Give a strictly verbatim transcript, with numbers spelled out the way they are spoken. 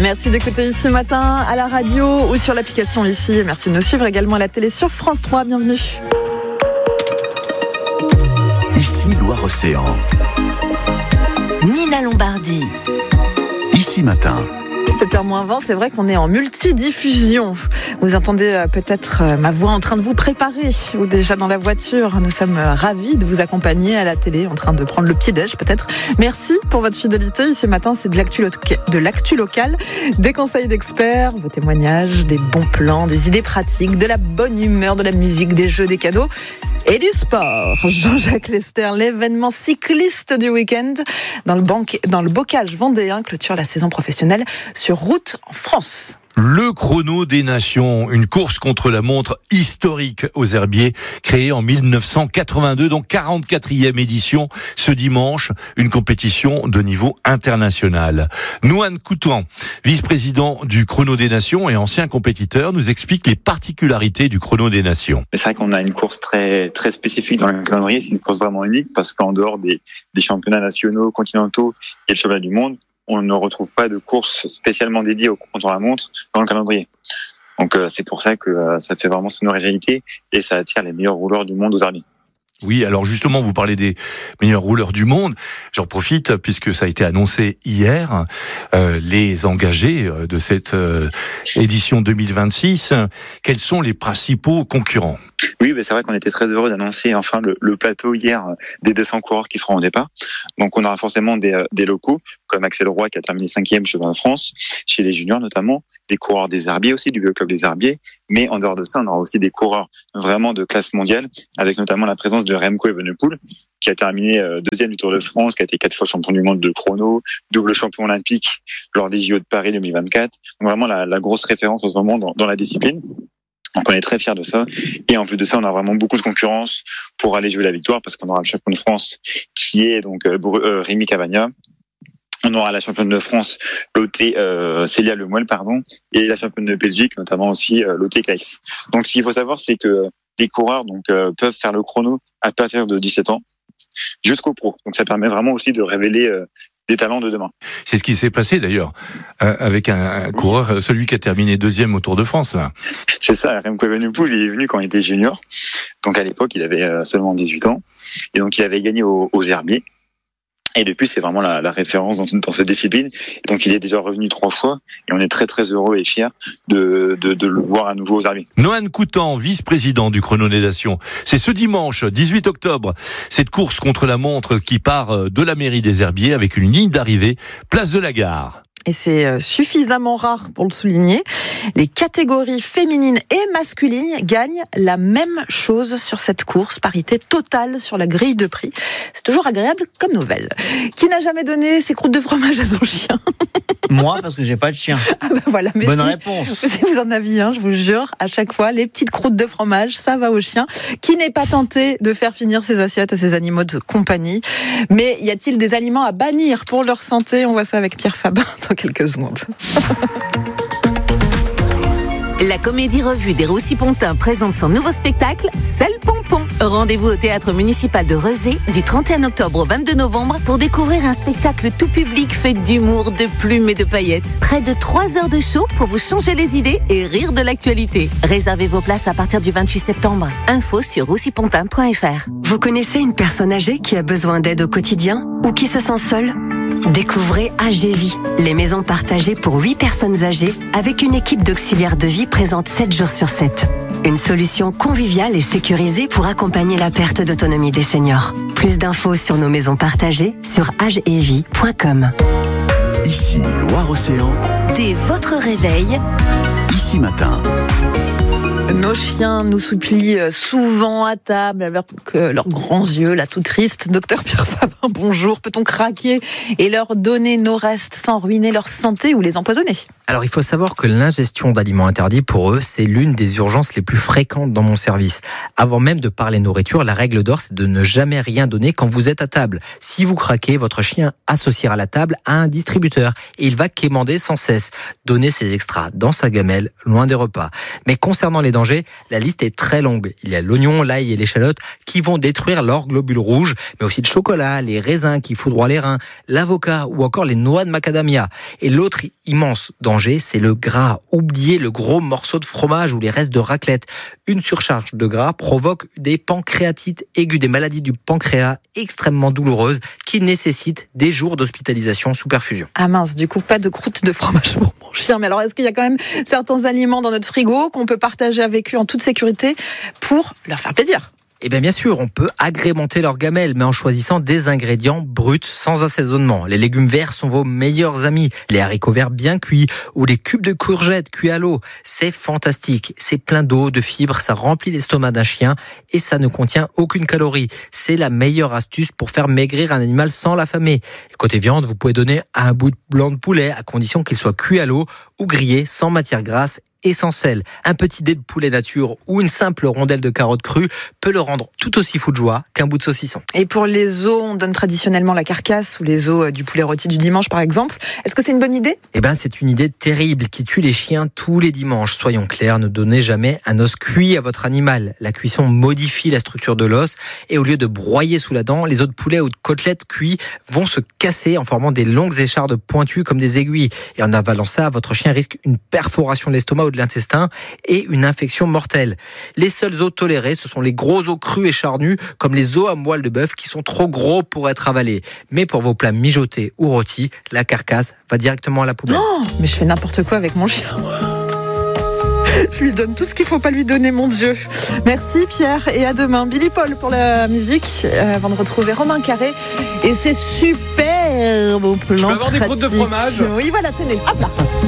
Merci d'écouter Ici Matin à la radio ou sur l'application Ici. Merci de nous suivre également à la télé sur France trois. Bienvenue. Ici Loire-Océan. Nina Lombardi. Ici Matin. sept heures moins vingt, c'est vrai qu'on est en multidiffusion. Vous entendez peut-être ma voix en train de vous préparer ou déjà dans la voiture. Nous sommes ravis de vous accompagner à la télé, en train de prendre le petit-déj peut-être. Merci pour votre fidélité. Ici Matin, c'est de l'actu, loca- de l'actu locale, des conseils d'experts, vos témoignages, des bons plans, des idées pratiques, de la bonne humeur, de la musique, des jeux, des cadeaux et du sport. Jean-Jacques Lester, l'événement cycliste du week-end dans le, banque, dans le bocage vendéen, clôture la saison professionnelle sur route en France. Le chrono des nations, une course contre la montre historique aux herbiers, créée en dix-neuf cent quatre-vingt-deux, donc quarante-quatrième édition ce dimanche, une compétition de niveau international. Nouane Coutan, vice-président du chrono des nations et ancien compétiteur, nous explique les particularités du chrono des nations. C'est vrai qu'on a une course très très spécifique dans le calendrier, c'est une course vraiment unique parce qu'en dehors des, des championnats nationaux, continentaux et le championnat du monde, on ne retrouve pas de course spécialement dédiée au contre-la-montre dans le calendrier. Donc euh, c'est pour ça que euh, ça fait vraiment son originalité et ça attire les meilleurs rouleurs du monde aux herbiers. Oui, alors justement, vous parlez des meilleurs rouleurs du monde. J'en profite puisque ça a été annoncé hier, euh, les engagés de cette euh, édition deux mille vingt-six. Quels sont les principaux concurrents ? Oui, ben c'est vrai qu'on était très heureux d'annoncer enfin le, le plateau hier des deux cents coureurs qui seront au départ. Donc on aura forcément des, des locaux comme Axel Roy qui a terminé cinquième chez vingt France, chez les juniors notamment, des coureurs des herbiers aussi, du Vélo Club des herbiers. Mais en dehors de ça, on aura aussi des coureurs vraiment de classe mondiale, avec notamment la présence de Remco Evenepoel, qui a terminé deuxième du Tour de France, qui a été quatre fois champion du monde de chrono, double champion olympique lors des J O de Paris deux mille vingt-quatre. Donc vraiment la, la grosse référence en ce moment dans, dans la discipline. Donc on est très fiers de ça. Et en plus de ça, on a vraiment beaucoup de concurrence pour aller jouer la victoire, parce qu'on aura le champion de France qui est donc euh, euh, Rémi Cavagna. On aura la championne de France, Lotte euh, Célia Lemoel, pardon, et la championne de Belgique, notamment aussi euh, Lotte Kayx. Donc ce qu'il faut savoir, c'est que les coureurs donc euh, peuvent faire le chrono à partir de dix-sept ans jusqu'au pro. Donc ça permet vraiment aussi de révéler euh, des talents de demain. C'est ce qui s'est passé d'ailleurs euh, avec un, un coureur, celui qui a terminé deuxième au Tour de France là. C'est ça, Remco Evenepoel, il est venu quand il était junior. Donc à l'époque, il avait euh, seulement dix-huit ans et donc il avait gagné aux, aux herbiers. Et depuis, c'est vraiment la, la référence dans, dans cette discipline. Et donc, il est déjà revenu trois fois. Et on est très, très heureux et fiers de, de, de le voir à nouveau aux herbiers. Nouane Coutan, vice-président du chrono des nations. C'est ce dimanche, dix-huit octobre, cette course contre la montre qui part de la mairie des herbiers avec une ligne d'arrivée, place de la Gare. Et c'est suffisamment rare pour le souligner. Les catégories féminines et masculines gagnent la même chose sur cette course. Parité totale sur la grille de prix. C'est toujours agréable comme nouvelle. Qui n'a jamais donné ses croûtes de fromage à son chien ? Moi, parce que j'ai pas de chien. Ah bah voilà, mais bonne si, réponse. Si vous en aviez un, je vous jure, à chaque fois, les petites croûtes de fromage, ça va au chien. Qui n'est pas tenté de faire finir ses assiettes à ses animaux de compagnie ? Mais y a-t-il des aliments à bannir pour leur santé ? On voit ça avec Pierre Fabin dans quelques secondes. La Comédie Revue des Roussy-Pontins présente son nouveau spectacle, Sel Pompon. Rendez-vous au Théâtre Municipal de Rezé du trente et un octobre au vingt-deux novembre pour découvrir un spectacle tout public fait d'humour, de plumes et de paillettes. Près de trois heures de show pour vous changer les idées et rire de l'actualité. Réservez vos places à partir du vingt-huit septembre. Info sur roussy pontin point f r. Vous connaissez une personne âgée qui a besoin d'aide au quotidien ou qui se sent seule ? Découvrez A G Vie, les maisons partagées pour huit personnes âgées avec une équipe d'auxiliaires de vie présente sept jours sur sept. Une solution conviviale et sécurisée pour accompagner la perte d'autonomie des seniors. Plus d'infos sur nos maisons partagées sur age et vie point com. Ici Loire-Océan. Dès votre réveil, Ici Matin. Nos chiens nous supplient souvent à table avec leurs grands yeux, là tout tristes. Docteur Pierre Fabin, bonjour. Peut-on craquer et leur donner nos restes sans ruiner leur santé ou les empoisonner ? Alors, il faut savoir que l'ingestion d'aliments interdits, pour eux, c'est l'une des urgences les plus fréquentes dans mon service. Avant même de parler nourriture, la règle d'or, c'est de ne jamais rien donner quand vous êtes à table. Si vous craquez, votre chien associera la table à un distributeur et il va quémander sans cesse. Donnez ses extras dans sa gamelle, loin des repas. Mais concernant les dangers, la liste est très longue. Il y a l'oignon, l'ail et l'échalote qui qui vont détruire leurs globules rouges, mais aussi le chocolat, les raisins qui foudroient les reins, l'avocat ou encore les noix de macadamia. Et l'autre immense danger, c'est le gras. Oubliez le gros morceau de fromage ou les restes de raclette. Une surcharge de gras provoque des pancréatites aiguës, des maladies du pancréas extrêmement douloureuses qui nécessitent des jours d'hospitalisation sous perfusion. Ah mince, du coup, pas de croûte de fromage pour mon chien. Mais alors, est-ce qu'il y a quand même certains aliments dans notre frigo qu'on peut partager avec eux en toute sécurité pour leur faire plaisir ? Eh bien, bien sûr, on peut agrémenter leur gamelle, mais en choisissant des ingrédients bruts, sans assaisonnement. Les légumes verts sont vos meilleurs amis. Les haricots verts bien cuits ou les cubes de courgettes cuits à l'eau. C'est fantastique. C'est plein d'eau, de fibres, ça remplit l'estomac d'un chien et ça ne contient aucune calorie. C'est la meilleure astuce pour faire maigrir un animal sans l'affamer. Côté viande, vous pouvez donner un bout de blanc de poulet à condition qu'il soit cuit à l'eau ou grillé sans matière grasse et sans sel. Un petit dé de poulet nature ou une simple rondelle de carotte crue peut le rendre tout aussi fou de joie qu'un bout de saucisson. Et pour les os, on donne traditionnellement la carcasse ou les os du poulet rôti du dimanche par exemple. Est-ce que c'est une bonne idée ? Eh ben, c'est une idée terrible qui tue les chiens tous les dimanches. Soyons clairs, ne donnez jamais un os cuit à votre animal. La cuisson modifie la structure de l'os et au lieu de broyer sous la dent, les os de poulet ou de côtelettes cuits vont se casser en formant des longues échardes pointues comme des aiguilles. Et en avalant ça, votre chien risque une perforation de l'estomac ou de l'intestin et une infection mortelle. Les seuls os tolérés, ce sont les gros os crus et charnus, comme les os à moelle de bœuf qui sont trop gros pour être avalés. Mais pour vos plats mijotés ou rôtis, la carcasse va directement à la poubelle. Oh, mais je fais n'importe quoi avec mon chien. Je lui donne tout ce qu'il ne faut pas lui donner, mon Dieu. Merci Pierre et à demain. Billy Paul pour la musique, euh, avant de retrouver Romain Carré. Et c'est super bon plan. Je peux avoir des croûtes de fromage ? Oui, voilà, tenez, hop là.